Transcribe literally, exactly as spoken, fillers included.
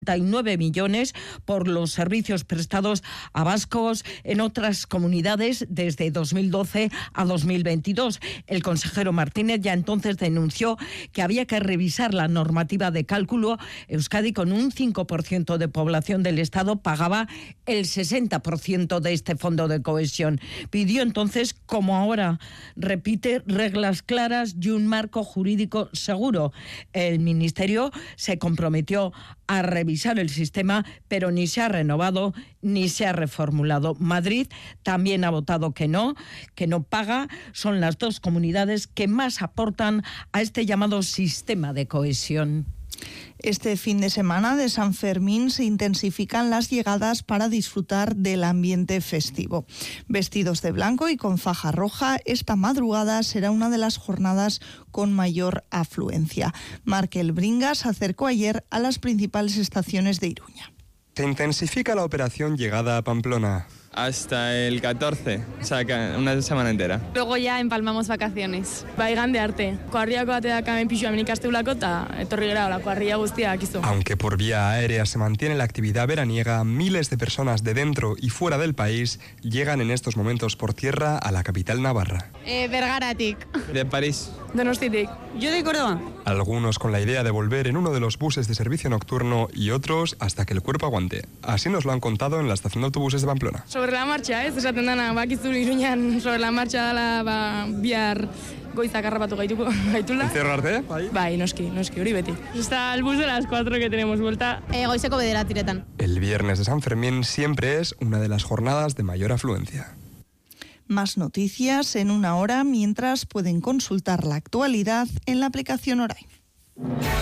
y nueve millones por los servicios prestados a vascos en otras comunidades desde dos mil doce a dos mil veintidós. El consejero Martínez ya entonces denunció que había que revisar la normativa de cálculo. Euskadi, con un cinco por ciento de población del Estado, pagaba el sesenta por ciento de este fondo de cohesión. Pidió entonces, como ahora repite, reglas claras y un marco jurídico seguro. El Ministerio se comprometió a revisar el sistema, pero ni se ha renovado ni se ha reformulado. Madrid también ha votado que no, que no paga. Son las dos comunidades que más aportan a este llamado sistema de cohesión. Este fin de semana de San Fermín se intensifican las llegadas para disfrutar del ambiente festivo. Vestidos de blanco y con faja roja, esta madrugada será una de las jornadas con mayor afluencia. Markel Bringas se acercó ayer a las principales estaciones de Iruña. Se intensifica la operación llegada a Pamplona. Hasta el catorce, o sea, una semana entera. Luego ya empalmamos vacaciones. Bai gande arte. Koarriako ateak hemen pixua hemen ikasteulako eta etorri gara hola, koarria guztia akizu. Aunque por vía aérea se mantiene la actividad veraniega, miles de personas de dentro y fuera del país llegan en estos momentos por tierra a la capital navarra. Eh, Bergaratik. De París. Donostitik. Yo de Córdoba. Algunos con la idea de volver en uno de los buses de servicio nocturno y otros hasta que el cuerpo aguante. Así nos lo han contado en la estación de autobuses de Pamplona. Sobre la marcha, ez esaten dana, bakizu Iruñan sobre la marcha dela, ba, bihar goizak harrapatu gaituko gaitula. ¿Cierra arte? Bai. Bai, noski, noski, hori beti. Está el bus de las cuatro que tenemos vuelta. Eh, goizeko bederatiretan. El viernes de San Fermín siempre es una de las jornadas de mayor afluencia. Más noticias en una hora, mientras pueden consultar la actualidad en la aplicación Orain.